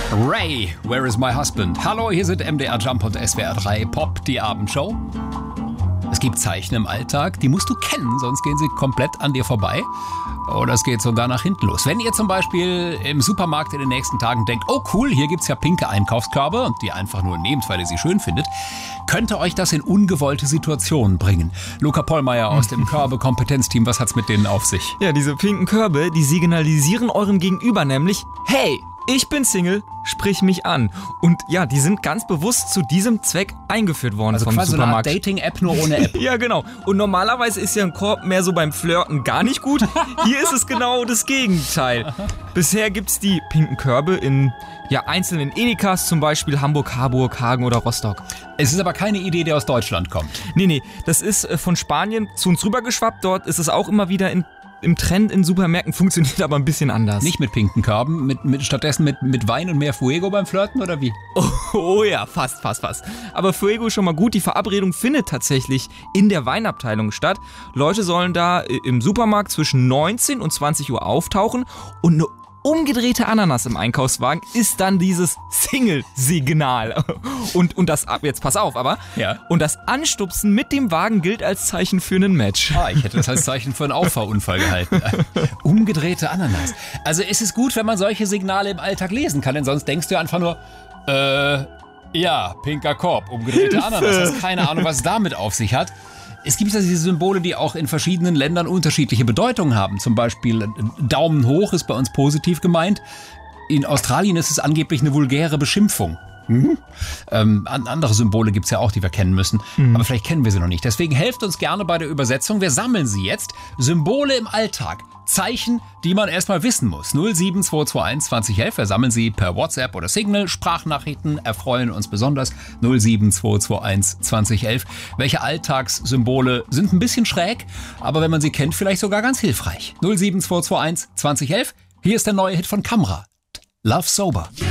Ray, Where is my husband? Hallo, hier sind MDR Jump und SWR 3 Pop, die Abendshow. Es gibt Zeichen im Alltag, die musst du kennen, sonst gehen sie komplett an dir vorbei. Oder es geht sogar nach hinten los. Wenn ihr zum Beispiel im Supermarkt in den nächsten Tagen denkt, oh cool, hier gibt's ja pinke Einkaufskörbe und die einfach nur nehmt, weil ihr sie schön findet, könnte euch das in ungewollte Situationen bringen. Luca Pollmeier aus dem Körbe-Kompetenzteam, was hat's mit denen auf sich? Ja, diese pinken Körbe, die signalisieren eurem Gegenüber nämlich, hey, ich bin Single, sprich mich an. Und ja, die sind ganz bewusst zu diesem Zweck eingeführt worden vom quasi Supermarkt. So eine Art Dating-App, nur ohne App. Ja, genau. Und normalerweise ist ja ein Korb mehr so beim Flirten gar nicht gut. Hier ist es genau das Gegenteil. Bisher gibt's die pinken Körbe in einzelnen Edekas, zum Beispiel Hamburg, Harburg, Hagen oder Rostock. Es ist aber keine Idee, die aus Deutschland kommt. Nee, das ist von Spanien zu uns rübergeschwappt. Dort ist es auch immer wieder im Trend in Supermärkten, funktioniert aber ein bisschen anders. Nicht mit pinken Körben, stattdessen mit Wein und mehr Fuego beim Flirten, oder wie? Oh ja, fast. Aber Fuego ist schon mal gut. Die Verabredung findet tatsächlich in der Weinabteilung statt. Leute sollen da im Supermarkt zwischen 19 und 20 Uhr auftauchen und eine umgedrehte Ananas im Einkaufswagen ist dann dieses Single-Signal. Und das, jetzt pass auf, aber. Ja. Und das Anstupsen mit dem Wagen gilt als Zeichen für einen Match. Ich hätte das als Zeichen für einen Auffahrunfall gehalten. Umgedrehte Ananas. Also ist es gut, wenn man solche Signale im Alltag lesen kann, denn sonst denkst du ja einfach nur, pinker Korb, umgedrehte Ananas. Hast keine Ahnung, was es damit auf sich hat. Es gibt ja diese Symbole, die auch in verschiedenen Ländern unterschiedliche Bedeutungen haben. Zum Beispiel Daumen hoch ist bei uns positiv gemeint. In Australien ist es angeblich eine vulgäre Beschimpfung. Andere Symbole gibt's ja auch, die wir kennen müssen. Aber vielleicht kennen wir sie noch nicht. Deswegen helft uns gerne bei der Übersetzung. Wir sammeln sie jetzt. Symbole im Alltag. Zeichen, die man erstmal wissen muss. 07221 2011. Wir sammeln sie per WhatsApp oder Signal. Sprachnachrichten erfreuen uns besonders. 07221 2011. Welche Alltagssymbole sind ein bisschen schräg, aber wenn man sie kennt, vielleicht sogar ganz hilfreich. 07221 2011. Hier ist der neue Hit von Kamra. Love Sober.